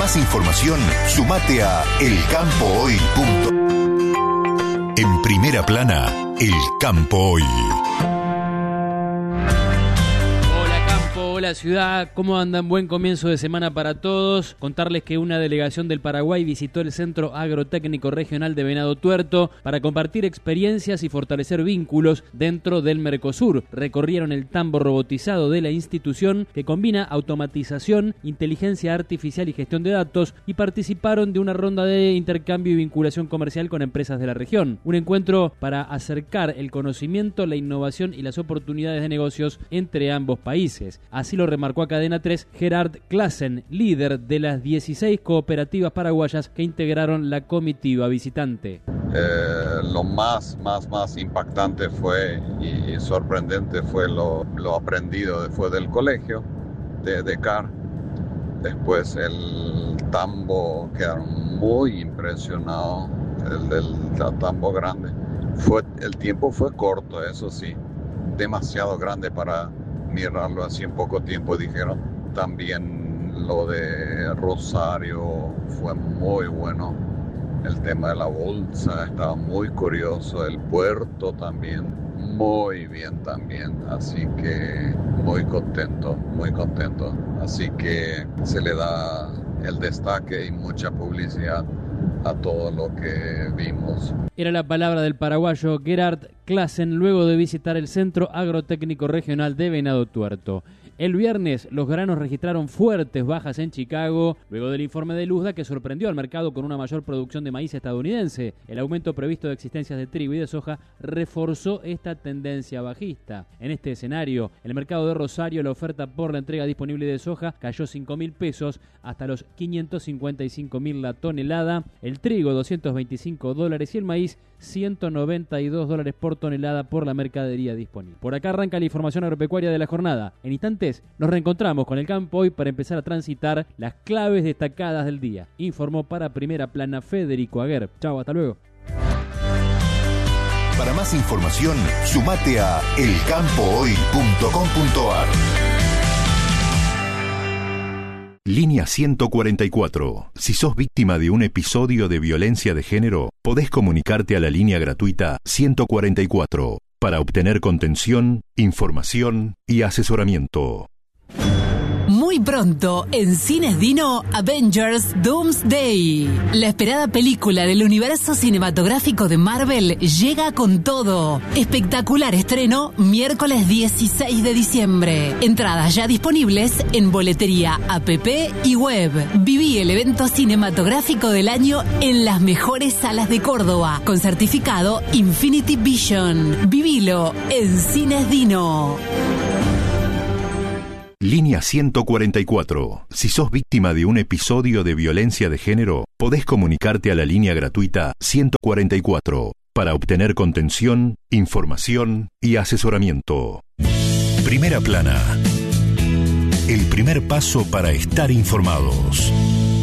más información, sumate a elcampohoy.com. En primera plana, El Campo Hoy. Hola ciudad, ¿cómo andan? Buen comienzo de semana para todos. Contarles que una delegación del Paraguay visitó el Centro Agrotécnico Regional de Venado Tuerto para compartir experiencias y fortalecer vínculos dentro del Mercosur. Recorrieron el tambo robotizado de la institución que combina automatización, inteligencia artificial y gestión de datos y participaron de una ronda de intercambio y vinculación comercial con empresas de la región. Un encuentro para acercar el conocimiento, la innovación y las oportunidades de negocios entre ambos países. Así lo remarcó a Cadena 3 Gerard Classen, líder de las 16 cooperativas paraguayas que integraron la comitiva visitante. Lo más impactante fue y sorprendente fue lo aprendido después del colegio de CAR. Después el tambo, quedaron muy impresionados, el tambo grande. El tiempo fue corto, eso sí, demasiado grande para mirarlo así en poco tiempo, dijeron. También lo de Rosario fue muy bueno, el tema de la bolsa estaba muy curioso, el puerto también muy bien también, así que muy contento, así que se le da el destaque y mucha publicidad a todo lo que vimos. Era la palabra del paraguayo Gerard Classen luego de visitar el Centro Agrotécnico Regional de Venado Tuerto. El viernes los granos registraron fuertes bajas en Chicago luego del informe de Luzda que sorprendió al mercado con una mayor producción de maíz estadounidense. El aumento previsto de existencias de trigo y de soja reforzó esta tendencia bajista. En este escenario, el mercado de Rosario, la oferta por la entrega disponible de soja cayó 5.000 pesos hasta los 555.000 la tonelada, el trigo $225 y el maíz $192 por tonelada por la mercadería disponible. Por acá arranca la información agropecuaria de la jornada. En instantes nos reencontramos con El Campo Hoy para empezar a transitar las claves destacadas del día. Informó para Primera Plana Federico Aguer. Chau, hasta luego. Para más información, sumate a elcampohoy.com.ar. Línea 144. Si sos víctima de un episodio de violencia de género, podés comunicarte a la línea gratuita 144 para obtener contención, información y asesoramiento. Muy pronto, en Cines Dino, Avengers Doomsday. La esperada película del universo cinematográfico de Marvel llega con todo. Espectacular estreno, miércoles 16 de diciembre. Entradas ya disponibles en boletería, app y web. Viví el evento cinematográfico del año en las mejores salas de Córdoba, con certificado Infinity Vision. Vivilo en Cines Dino. Línea 144. Si sos víctima de un episodio de violencia de género, podés comunicarte a la línea gratuita 144 para obtener contención, información y asesoramiento. Primera Plana. El primer paso para estar informados.